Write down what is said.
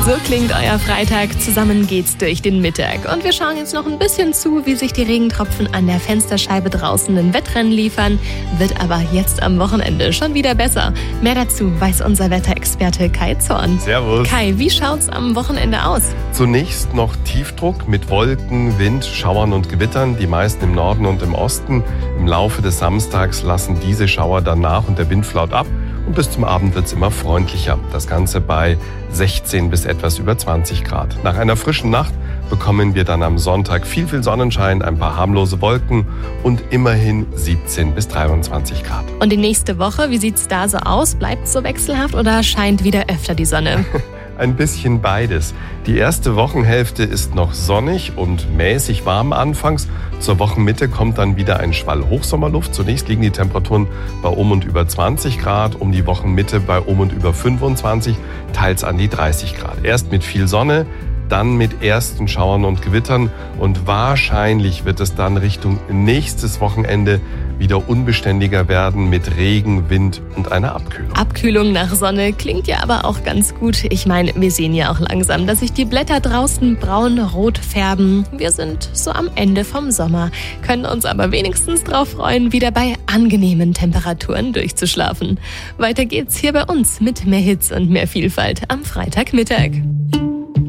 So klingt euer Freitag. Zusammen geht's durch den Mittag. Und wir schauen jetzt noch ein bisschen zu, wie sich die Regentropfen an der Fensterscheibe draußen ein Wettrennen liefern. Wird aber jetzt am Wochenende schon wieder besser. Mehr dazu weiß unser Wetterexperte Kai Zorn. Servus. Kai, wie schaut's am Wochenende aus? Zunächst noch Tiefdruck mit Wolken, Wind, Schauern und Gewittern. Die meisten im Norden und im Osten. Im Laufe des Samstags lassen diese Schauer dann nach und der Wind flaut ab. Und bis zum Abend wird es immer freundlicher. Das Ganze bei 16 bis etwas über 20 Grad. Nach einer frischen Nacht bekommen wir dann am Sonntag viel Sonnenschein, ein paar harmlose Wolken und immerhin 17 bis 23 Grad. Und die nächste Woche, wie sieht's da so aus? Bleibt's so wechselhaft oder scheint wieder öfter die Sonne? Ein bisschen beides. Die erste Wochenhälfte ist noch sonnig und mäßig warm anfangs. Zur Wochenmitte kommt dann wieder ein Schwall Hochsommerluft. Zunächst liegen die Temperaturen bei und über 20 Grad, um die Wochenmitte bei und über 25, teils an die 30 Grad. Erst mit viel Sonne, dann mit ersten Schauern und Gewittern und wahrscheinlich wird es dann Richtung nächstes Wochenende wieder unbeständiger werden mit Regen, Wind und einer Abkühlung. Abkühlung nach Sonne klingt ja aber auch ganz gut. Ich meine, wir sehen ja auch langsam, dass sich die Blätter draußen braun-rot färben. Wir sind so am Ende vom Sommer, können uns aber wenigstens drauf freuen, wieder bei angenehmen Temperaturen durchzuschlafen. Weiter geht's hier bei uns mit mehr Hits und mehr Vielfalt am Freitagmittag.